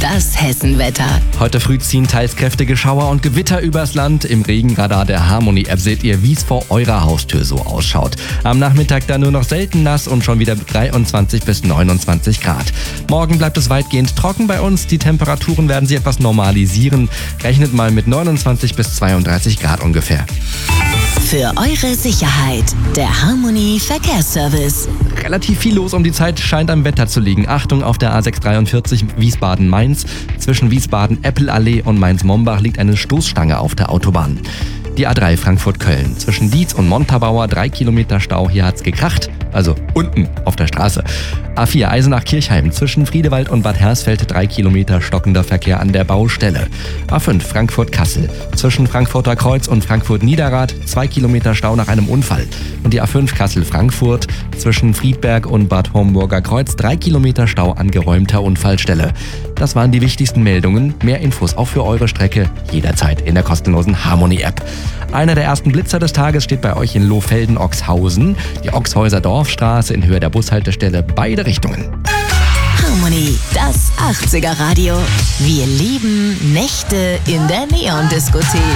das Hessenwetter. Heute früh ziehen teils kräftige Schauer und Gewitter übers Land. Im Regenradar der Harmony-App seht ihr, wie es vor eurer Haustür so ausschaut. Am Nachmittag dann nur noch selten nass und schon wieder 23 bis 29 Grad. Morgen bleibt es weitgehend trocken bei uns. Die Temperaturen werden sich etwas normalisieren. Rechnet mal mit 29 bis 32 Grad ungefähr. Für eure Sicherheit, der Harmony Verkehrsservice. Relativ viel los um die Zeit scheint am Wetter zu liegen. Achtung auf der A643 Wiesbaden-Mainz. Zwischen Wiesbaden-Eppelallee und Mainz-Mombach liegt eine Stoßstange auf der Autobahn. Die A3 Frankfurt-Köln. Zwischen Dietz und Montabaur 3 Kilometer Stau. Hier hat's gekracht. Also unten auf der Straße. A4 Eisenach-Kirchheim. Zwischen Friedewald und Bad Hersfeld 3 Kilometer stockender Verkehr an der Baustelle. A5 Frankfurt-Kassel. Zwischen Frankfurter Kreuz und Frankfurt-Niederrad 2 Kilometer Stau nach einem Unfall. Und die A5 Kassel-Frankfurt. Zwischen Friedberg und Bad Homburger Kreuz 3 Kilometer Stau an geräumter Unfallstelle. Das waren die wichtigsten Meldungen. Mehr Infos auch für eure Strecke jederzeit in der kostenlosen Harmony-App. Einer der ersten Blitzer des Tages steht bei euch in Lohfelden-Oxhausen. Die Oxhäuser Dorfstraße in Höhe der Bushaltestelle, beide Richtungen. Harmony, das 80er Radio. Wir lieben Nächte in der Neon-Diskothek.